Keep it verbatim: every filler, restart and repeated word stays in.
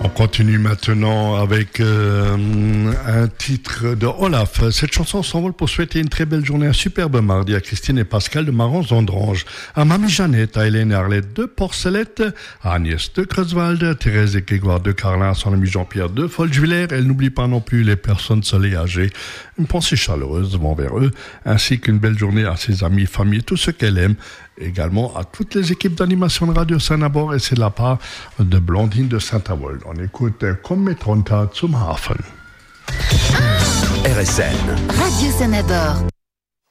On continue maintenant avec euh, un titre de Olaf. Cette chanson s'envole pour souhaiter une très belle journée, un superbe mardi à Christine et Pascal de Marans-Andrange, à Mamie Jeannette, à Hélène et Arlette de Porcelette, à Agnès de Creuswald, à Thérèse et Grégoire de Carlin, à son ami Jean-Pierre de Folgevillers. Elle n'oublie pas non plus les personnes seules et âgées. Une pensée chaleureuse envers eux, ainsi qu'une belle journée à ses amis, familles, tout ce qu'elle aime. Également à toutes les équipes d'animation de Radio Saint-Nabor, et c'est de la part de Blondine de Saint-Avold. On écoute Komm mit runter zum Hafen. R S N. Radio Saint-Nabor.